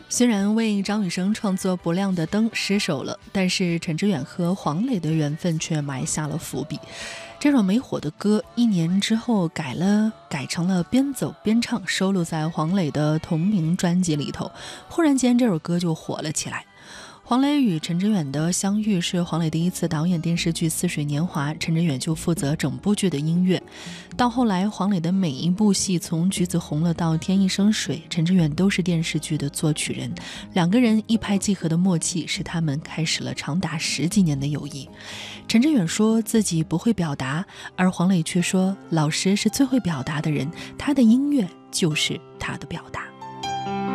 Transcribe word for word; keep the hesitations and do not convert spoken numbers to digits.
虽然为张雨生创作《不亮的灯》失手了，但是陈志远和黄磊的缘分却埋下了伏笔。这首没火的歌一年之后改了改成了边走边唱，收录在黄磊的同名专辑里头。忽然间这首歌就火了起来。黄磊与陈志远的相遇是黄磊第一次导演电视剧《似水年华》，陈志远就负责整部剧的音乐。到后来黄磊的每一部戏，从橘子红了到天一生水，陈志远都是电视剧的作曲人。两个人一拍即合的默契使他们开始了长达十几年的友谊。陈志远说自己不会表达，而黄磊却说老师是最会表达的人，他的音乐就是他的表达。